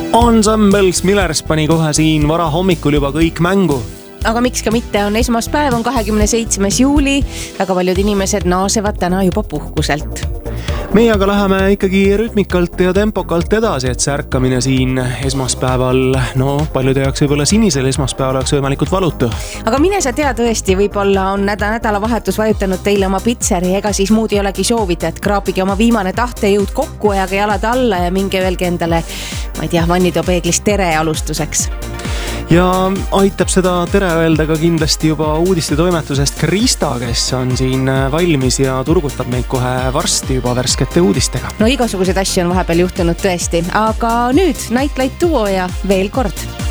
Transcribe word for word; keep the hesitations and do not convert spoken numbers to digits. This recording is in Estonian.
Ensembles Millers pani kohe siin vara hommikul juba kõik mängu. Aga miks ka mitte, on esmaspäev, on kahekümne seitsmes juuli, väga paljud inimesed naasevad täna juba puhkuselt. Meie aga läheme ikkagi rütmikalt ja tempokalt edasi, et see ärkamine siin esmaspäeval, no paljude jaoks võib-olla sinisel esmaspäeval oleks võimalikult valutu. Aga mine sa tea tõesti, võib-olla on nädala, nädala vahetus vajutanud teile oma pitseri, ega siis muud ei olegi soovida, et kraapige oma viimane tahtejõud kokku ja jalad alla ja minge öelge endale, ma ei tea, vannitopeeglist tere alustuseks. Ja aitab seda tere öelda ka kindlasti juba uudiste toimetusest Krista, kes on siin valmis ja turgutab meid kohe varsti juba värskete uudistega. No igasuguseid asju on vahepeal juhtunud tõesti, aga nüüd Nightlight Duo ja veel kord.